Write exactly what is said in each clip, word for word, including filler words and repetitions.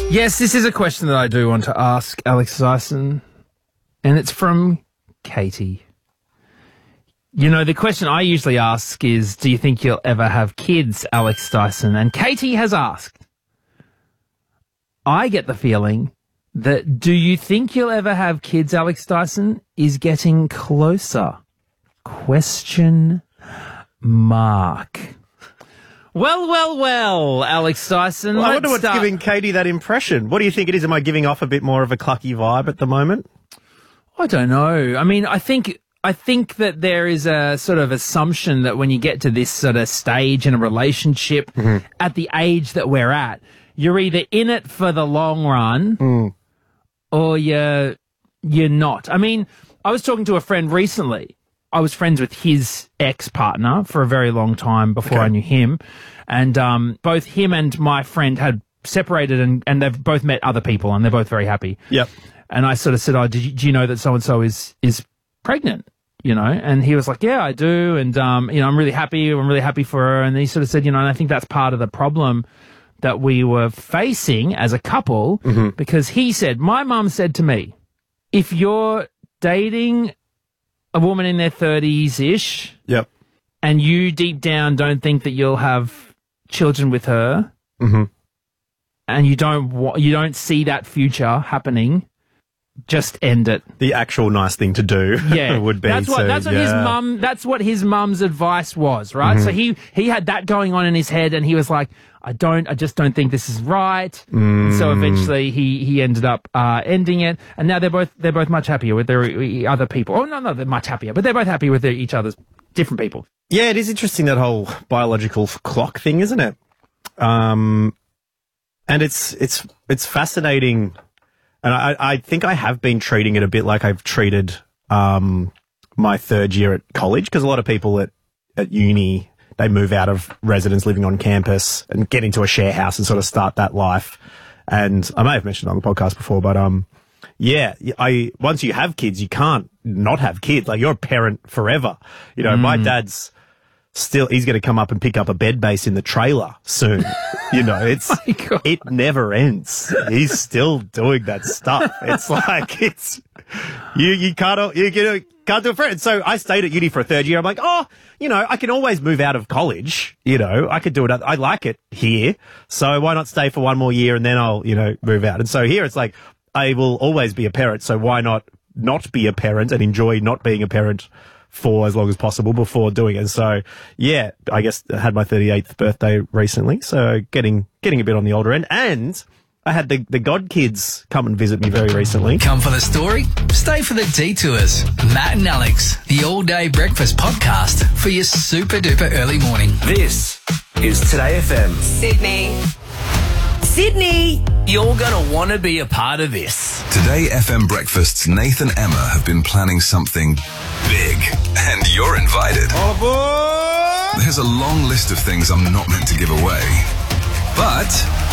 Yes, this is a question that I do want to ask Alex Dyson, and it's from Katie. You know, the question I usually ask is, do you think you'll ever have kids, Alex Dyson? And Katie has asked, I get the feeling that do you think you'll ever have kids, Alex Dyson, is getting closer. Question mark. Well, well, well, Alex Dyson. Well, I wonder what's start... giving Katie that impression. What do you think it is? Am I giving off a bit more of a clucky vibe at the moment? I don't know. I mean, I think I think that there is a sort of assumption that when you get to this sort of stage in a relationship, mm-hmm. at the age that we're at, you're either in it for the long run mm. or you're, you're not. I mean, I was talking to a friend recently. I was friends with his ex-partner for a very long time before okay. I knew him. And um, both him and my friend had separated and, and they've both met other people and they're both very happy. Yep. And I sort of said, oh, did you, do you know that so-and-so is, is pregnant? You know? And he was like, yeah, I do. And, um, you know, I'm really happy. I'm really happy for her. And he sort of said, you know, and I think that's part of the problem that we were facing as a couple mm-hmm. because he said, my mum said to me, if you're dating a woman in their thirties-ish, yep, and you deep down don't think that you'll have children with her, mm-hmm. and you don't you don't see that future happening, just end it. The actual nice thing to do, yeah, would be. That's what to, that's what yeah. his mum. That's what his mum's advice was, right? Mm-hmm. So he he had that going on in his head, and he was like, I don't, I just don't think this is right. Mm. And so eventually he, he ended up, uh, ending it. And now they're both, they're both much happier with their other people. Oh, no, no, they're much happier, but they're both happy with their, each other's different people. Yeah, it is interesting, that whole biological clock thing, isn't it? Um, and it's, it's, it's fascinating. And I, I think I have been treating it a bit like I've treated, um, my third year at college, because a lot of people at, at uni, they move out of residence living on campus and get into a share house and sort of start that life. And I may have mentioned it on the podcast before, but, um, yeah, I, once you have kids, you can't not have kids. Like, you're a parent forever. You know, mm. my dad's still, he's going to come up and pick up a bed base in the trailer soon. You know, it's, oh it never ends. He's still doing that stuff. It's like, it's, you, you can't, you, you can't do it for it. So I stayed at uni for a third year. I'm like, oh, you know, I can always move out of college. You know, I could do it. I like it here. So why not stay for one more year and then I'll, you know, move out. And so here it's like, I will always be a parent. So why not not be a parent and enjoy not being a parent for as long as possible before doing it. And so, yeah, I guess I had my thirty-eighth birthday recently. So getting, getting a bit on the older end. And I had the, the God kids come and visit me very recently. Come for the story, stay for the detours. Matt and Alex, the all-day breakfast podcast for your super-duper early morning. This is Today F M. Sydney. Sydney! You're going to want to be a part of this. Today F M Breakfast's Nathan and Emma have been planning something big, and you're invited. All aboard! There's a long list of things I'm not meant to give away, but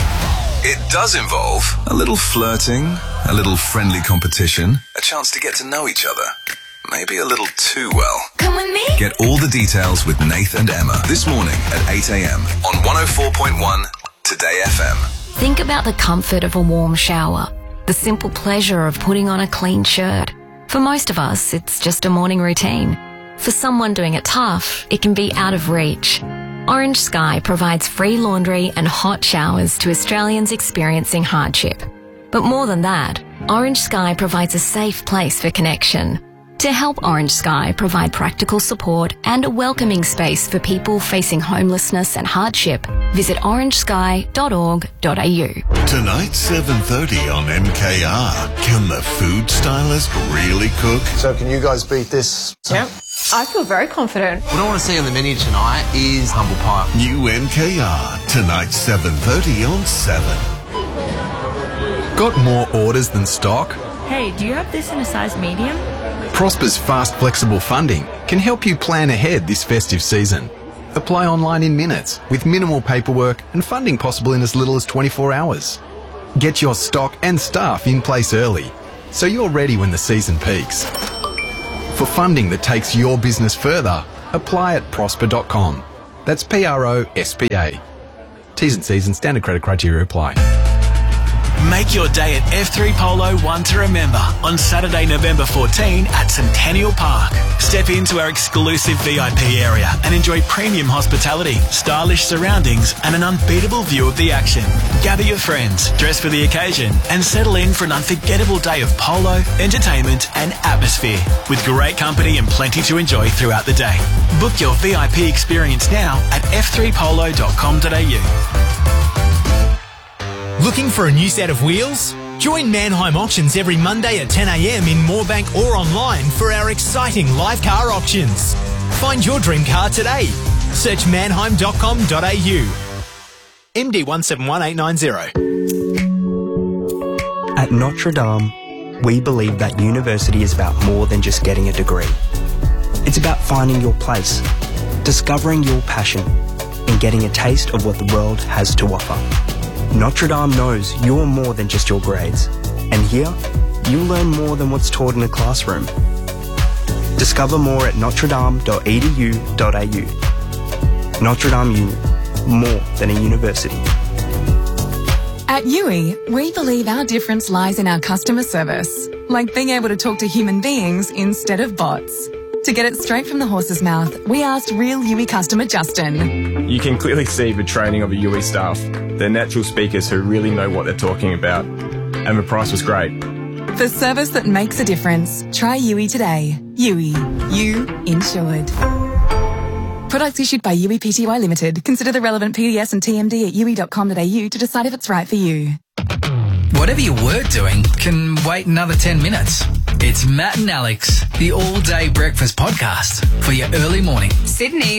it does involve a little flirting, a little friendly competition, a chance to get to know each other. Maybe a little too well. Come with me. Get all the details with Nathan and Emma this morning at eight a.m. on one oh four point one Today F M. Think about the comfort of a warm shower, the simple pleasure of putting on a clean shirt. For most of us, it's just a morning routine. For someone doing it tough, it can be out of reach. Orange Sky provides free laundry and hot showers to Australians experiencing hardship. But more than that, Orange Sky provides a safe place for connection. To help Orange Sky provide practical support and a welcoming space for people facing homelessness and hardship, visit orange sky dot org dot a u. Tonight, seven thirty on M K R. Can the food stylist really cook? So can you guys beat this? Yep. I feel very confident. What I want to see on the menu tonight is humble pie. New M K R. Tonight, seven thirty on seven. Got more orders than stock? Hey, do you have this in a size medium? Prosper's fast, flexible funding can help you plan ahead this festive season. Apply online in minutes with minimal paperwork and funding possible in as little as twenty-four hours. Get your stock and staff in place early so you're ready when the season peaks. For funding that takes your business further, apply at prosper dot com. That's P R O S P A. T's and C's and standard credit criteria apply. Make your day at F three Polo one to remember on Saturday, November fourteenth at Centennial Park. Step into our exclusive V I P area and enjoy premium hospitality, stylish surroundings and an unbeatable view of the action. Gather your friends, dress for the occasion and settle in for an unforgettable day of polo, entertainment and atmosphere with great company and plenty to enjoy throughout the day. Book your V I P experience now at f three polo dot com dot a u. Looking for a new set of wheels? Join Mannheim Auctions every Monday at ten a m in Moorebank or online for our exciting live car auctions. Find your dream car today. Search mannheim dot com dot a u. M D one seven one eight nine zero. At Notre Dame, we believe that university is about more than just getting a degree. It's about finding your place, discovering your passion, and getting a taste of what the world has to offer. Notre Dame knows you're more than just your grades, and here, you'll learn more than what's taught in a classroom. Discover more at notre dame dot e d u dot a u. Notre Dame U, more than a university. At U I, we believe our difference lies in our customer service, like being able to talk to human beings instead of bots. To get it straight from the horse's mouth, we asked real U I customer Justin. You can clearly see the training of the U I staff. They're natural speakers who really know what they're talking about. And the price was great. For service that makes a difference, try U I today. U I. You insured. Products issued by U I P T Y Limited. Consider the relevant P D S and T M D at u i dot com dot a u to decide if it's right for you. Whatever you were doing can wait another ten minutes. It's Matt and Alex, the all-day breakfast podcast for your early morning. Sydney.